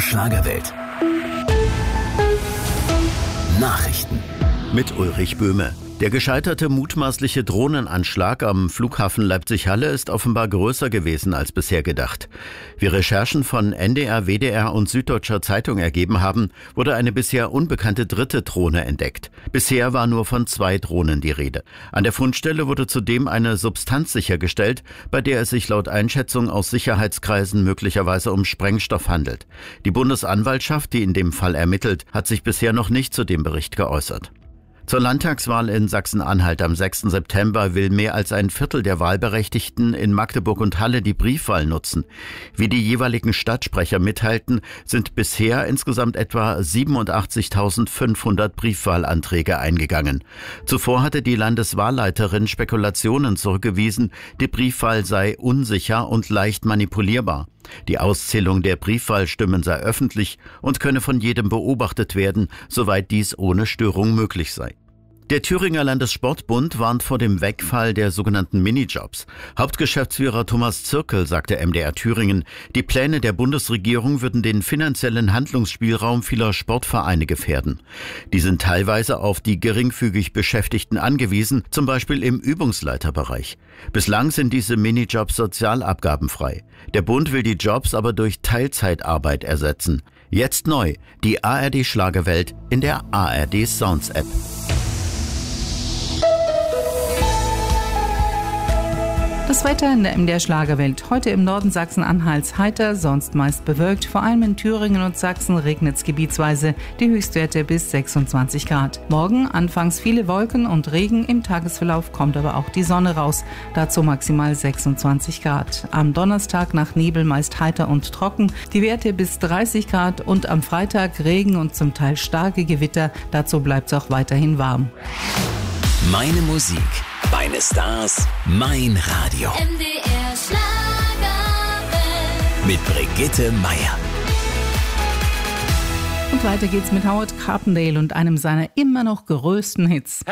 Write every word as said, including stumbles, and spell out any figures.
Schlagerwelt. Nachrichten. Mit Ulrich Böhme. Der gescheiterte mutmaßliche Drohnenanschlag am Flughafen Leipzig-Halle ist offenbar größer gewesen als bisher gedacht. Wie Recherchen von N D R, W D R und Süddeutscher Zeitung ergeben haben, wurde eine bisher unbekannte dritte Drohne entdeckt. Bisher war nur von zwei Drohnen die Rede. An der Fundstelle wurde zudem eine Substanz sichergestellt, bei der es sich laut Einschätzung aus Sicherheitskreisen möglicherweise um Sprengstoff handelt. Die Bundesanwaltschaft, die in dem Fall ermittelt, hat sich bisher noch nicht zu dem Bericht geäußert. Zur Landtagswahl in Sachsen-Anhalt am sechsten September will mehr als ein Viertel der Wahlberechtigten in Magdeburg und Halle die Briefwahl nutzen. Wie die jeweiligen Stadtsprecher mitteilten, sind bisher insgesamt etwa siebenundachtzigtausendfünfhundert Briefwahlanträge eingegangen. Zuvor hatte die Landeswahlleiterin Spekulationen zurückgewiesen, die Briefwahl sei unsicher und leicht manipulierbar. Die Auszählung der Briefwahlstimmen sei öffentlich und könne von jedem beobachtet werden, soweit dies ohne Störung möglich sei. Der Thüringer Landessportbund warnt vor dem Wegfall der sogenannten Minijobs. Hauptgeschäftsführer Thomas Zirkel sagte M D R Thüringen, die Pläne der Bundesregierung würden den finanziellen Handlungsspielraum vieler Sportvereine gefährden. Die sind teilweise auf die geringfügig Beschäftigten angewiesen, zum Beispiel im Übungsleiterbereich. Bislang sind diese Minijobs sozialabgabenfrei. Der Bund will die Jobs aber durch Teilzeitarbeit ersetzen. Jetzt neu, die A R D Schlagerwelt in der A R D Sounds App. Das Wetter in der M D R Schlagerwelt. Heute im Norden Sachsen-Anhalts heiter, sonst meist bewölkt. Vor allem in Thüringen und Sachsen regnet es gebietsweise. Die Höchstwerte bis sechsundzwanzig Grad. Morgen anfangs viele Wolken und Regen. Im Tagesverlauf kommt aber auch die Sonne raus. Dazu maximal sechsundzwanzig Grad. Am Donnerstag nach Nebel meist heiter und trocken. Die Werte bis dreißig Grad. Und am Freitag Regen und zum Teil starke Gewitter. Dazu bleibt es auch weiterhin warm. Meine Musik, meine Stars, mein Radio. M D R Schlagerwelt. Mit Brigitte Meier. Und weiter geht's mit Howard Carpendale und einem seiner immer noch größten Hits.